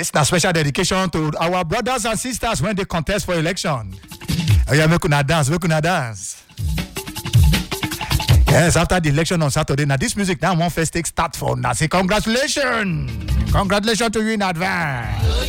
This is a special dedication to our brothers and sisters when they contest for election. Oh yeah, make una dance, make una dance. Yes, after the election on Saturday, now this music now one first take start for now. Say congratulations to you in advance.